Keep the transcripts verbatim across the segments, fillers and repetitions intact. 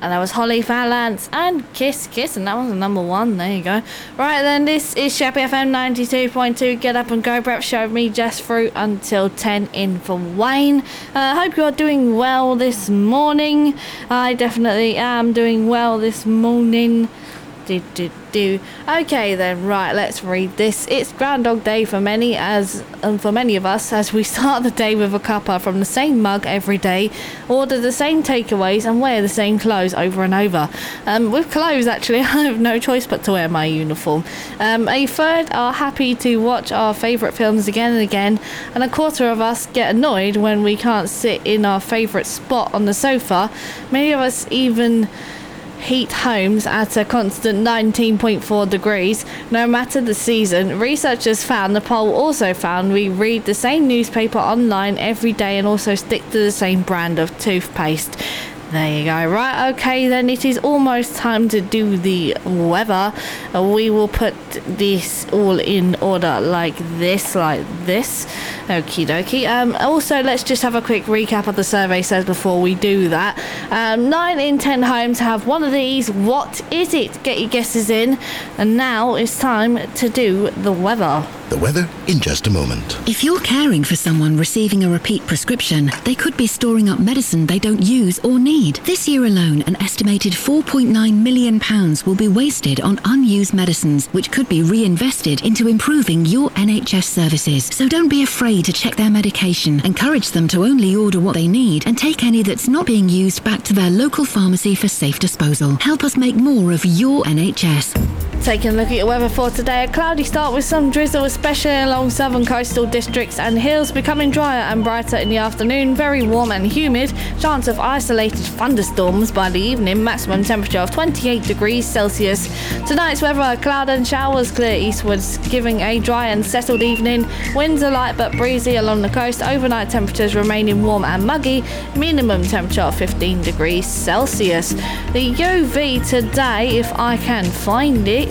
And that was Holly Valance and Kiss Kiss, and that was the number one. There you go. Right then, this is Sheppy F M ninety-two point two. Get up and go prep show with me, Jess through until ten in for Wayne. I uh, hope you're doing well this morning. I definitely am doing well this morning. Do, do, do. Okay then, right, let's read this. It's Groundhog Day for many, as um, for many of us, as we start the day with a cuppa from the same mug every day, order the same takeaways and wear the same clothes over and over. Um, with clothes, actually, I have no choice but to wear my uniform. Um, a third are happy to watch our favourite films again and again, and a quarter of us get annoyed when we can't sit in our favourite spot on the sofa. Many of us even heat homes at a constant nineteen point four degrees, no matter the season. Researchers found, the poll also found, we read the same newspaper online every day and also stick to the same brand of toothpaste. There you go. Right, okay, then it is almost time to do the weather. Uh, we will put this all in order like this, like this. Okie dokie. Um, also, let's just have a quick recap of the survey says before we do that. Um, nine in ten homes have one of these. What is it? Get your guesses in. And now it's time to do the weather. The weather in just a moment. If you're caring for someone receiving a repeat prescription, they could be storing up medicine they don't use or need. This year alone, an estimated four point nine million pounds will be wasted on unused medicines, which could be reinvested into improving your N H S services. So don't be afraid to check their medication. Encourage them to only order what they need and take any that's not being used back to their local pharmacy for safe disposal. Help us make more of your N H S. Taking a look at your weather for today, a cloudy start with some drizzle, especially along southern coastal districts and hills, becoming drier and brighter in the afternoon, very warm and humid, chance of isolated thunderstorms by the evening, maximum temperature of twenty-eight degrees Celsius. Tonight's weather, cloud and showers clear eastwards, giving a dry and settled evening. Winds are light but breezy along the coast, overnight temperatures remaining warm and muggy, minimum temperature of fifteen degrees Celsius. The U V today, if I can find it,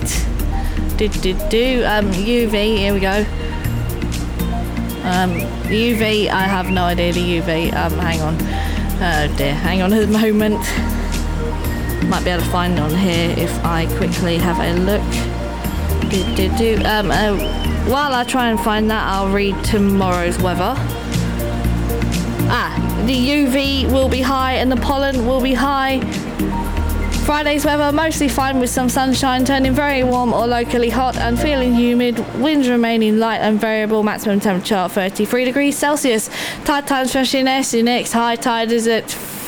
Do, do, do. Um, U V, here we go. Um, U V, I have no idea the U V. Um, hang on. Oh dear, hang on a moment. Might be able to find it on here if I quickly have a look. Do, do, do. Um, uh, while I try and find that, I'll read tomorrow's weather. Ah, the U V will be high and the pollen will be high. Friday's weather, mostly fine with some sunshine, turning very warm or locally hot and feeling humid. Winds remaining light and variable, maximum temperature thirty-three degrees Celsius. Tide times for Sheerness, your next high tide is at